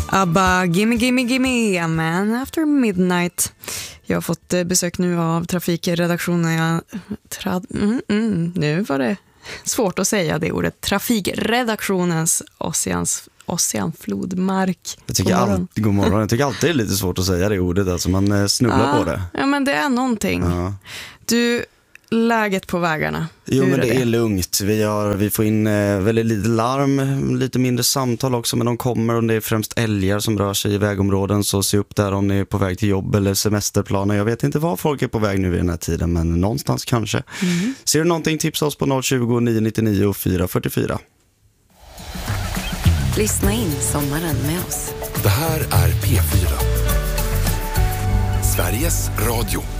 ABBA, gimme, gimme, gimme, a man after midnight. Jag har fått besök nu av trafikredaktionen. Nu var det svårt att säga det ordet. Trafikredaktionens oceanflodmark. God morgon. Jag tycker alltid det är lite svårt att säga det ordet. Alltså man snubblar på det. Ja, men det är någonting. Ja. Du, läget på vägarna. Jo, men det är lugnt. Vi får in väldigt lite larm, lite mindre samtal också, men de kommer, och det är främst älgar som rör sig i vägområden, så se upp där om ni är på väg till jobb eller semesterplaner. Jag vet inte var folk är på väg nu i den här tiden, men någonstans kanske. Ser du någonting, tipsa oss på 020 999 444. Lyssna in sommaren med oss. Det här är P4. Sveriges Radio.